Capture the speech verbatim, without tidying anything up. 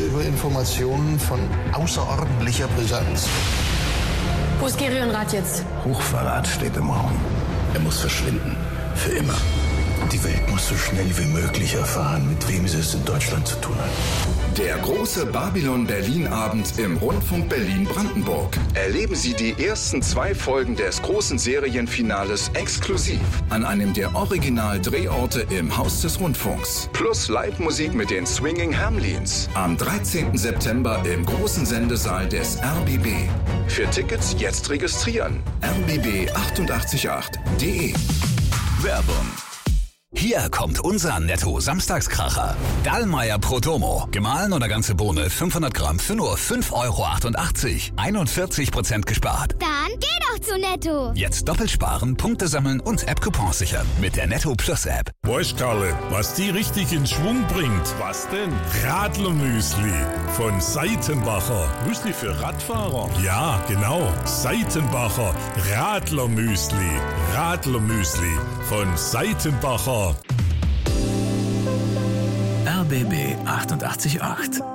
über Informationen von außerordentlicher Brisanz. Wo ist Gerionrad jetzt? Hochverrat steht im Raum. Er muss verschwinden. Für immer. Die Welt muss so schnell wie möglich erfahren, mit wem sie es in Deutschland zu tun hat. Der große Babylon-Berlin-Abend im Rundfunk Berlin-Brandenburg. Erleben Sie die ersten zwei Folgen des großen Serienfinales exklusiv an einem der Original-Drehorte im Haus des Rundfunks. Plus Live-Musik mit den Swinging Hamlins. Am dreizehnten September im großen Sendesaal des R B B. Für Tickets jetzt registrieren. r b b acht acht acht punkt d e. Werbung. Hier kommt unser Netto-Samstagskracher. Dallmayr Pro Domo. Gemahlen oder ganze Bohne fünfhundert Gramm für nur fünf Euro achtundachtzig. einundvierzig Prozent gespart. Dann geh doch zu Netto. Jetzt doppelt sparen, Punkte sammeln und App-Coupons sichern. Mit der Netto Plus App. Weißt Karle, was die richtig in Schwung bringt? Was denn? Radlermüsli von Seitenbacher. Müsli für Radfahrer? Ja, genau. Seitenbacher Radlermüsli. Radlermüsli von Seitenbacher. R B B achtundachtzig Komma acht.